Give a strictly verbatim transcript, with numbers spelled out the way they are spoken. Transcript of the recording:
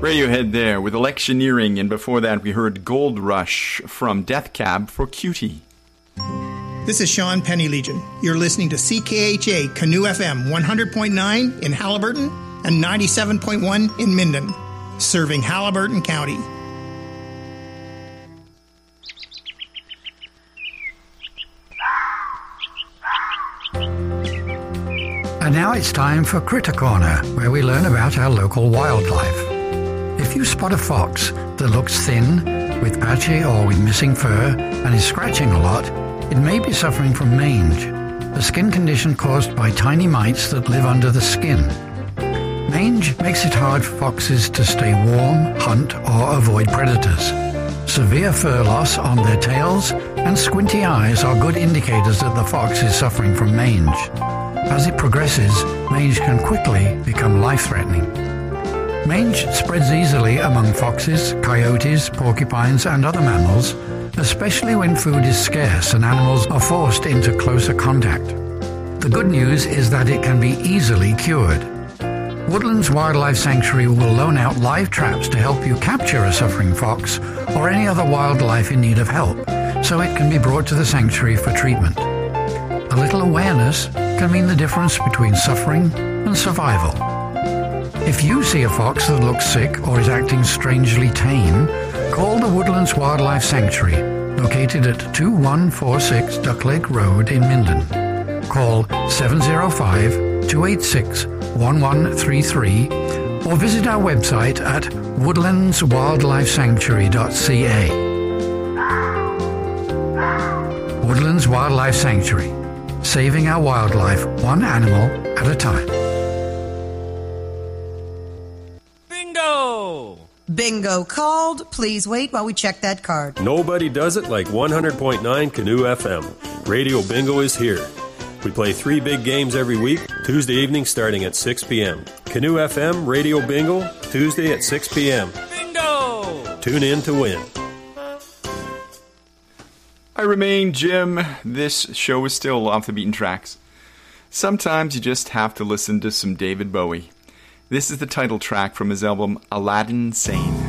Radiohead there with Electioneering, and before that we heard Gold Rush from Death Cab for Cutie. This is Sean Penny Legion. You're listening to C K H A Canoe F M one hundred point nine in Halliburton and ninety-seven point one in Minden, serving Halliburton County. And now it's time for Critter Corner, where we learn about our local wildlife. If you spot a fox that looks thin, with patchy or with missing fur, and is scratching a lot, it may be suffering from mange, a skin condition caused by tiny mites that live under the skin. Mange makes it hard for foxes to stay warm, hunt, or avoid predators. Severe fur loss on their tails and squinty eyes are good indicators that the fox is suffering from mange. As it progresses, mange can quickly become life-threatening. Mange spreads easily among foxes, coyotes, porcupines, and other mammals, especially when food is scarce and animals are forced into closer contact. The good news is that it can be easily cured. Woodlands Wildlife Sanctuary will loan out live traps to help you capture a suffering fox or any other wildlife in need of help, so it can be brought to the sanctuary for treatment. A little awareness can mean the difference between suffering and survival. If you see a fox that looks sick or is acting strangely tame, call the Woodlands Wildlife Sanctuary, located at two one four six Duck Lake Road in Minden. Call seven oh five, two eight six, one one three three or visit our website at woodlands wildlife sanctuary dot c a. Woodlands Wildlife Sanctuary, saving our wildlife one animal at a time. Bingo! Bingo called. Please wait while we check that card. Nobody does it like one hundred point nine Canoe F M. Radio Bingo is here. We play three big games every week, Tuesday evening starting at six p.m. Canoe F M Radio Bingo, Tuesday at six p.m. Bingo! Tune in to win. I remain Jim. This show is still off the beaten tracks. Sometimes you just have to listen to some David Bowie. This is the title track from his album Aladdin Sane.